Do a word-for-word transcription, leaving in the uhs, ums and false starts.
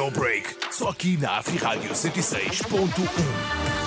No Break, só aqui na Afri Rádio cento e seis ponto um.